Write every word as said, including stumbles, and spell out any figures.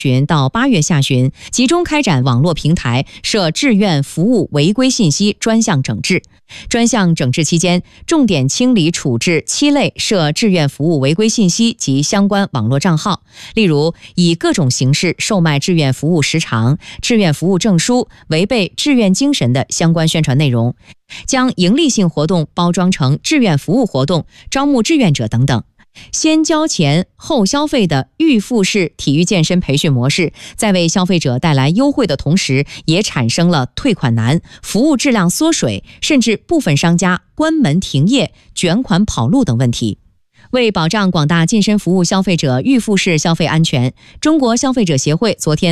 旬到八月下旬，集中开展网络平台涉志愿服务违规信息专项整治。专项整治期间，重点清理处置七类涉志愿服务违规信息及相关网络账号，例如以各种形式售卖志愿服务时长、志愿服务证书、违背志愿精神的相关宣传内容，将营利性活动包装成志愿服务活动，招募志愿者等等。先交钱后消费的预付式体育健身培训模式，在为消费者带来优惠的同时，也产生了退款难、服务质量缩水，甚至部分商家关门停业、卷款跑路等问题。为保障广大健身服务消费者预付式消费安全，中国消费者协会昨天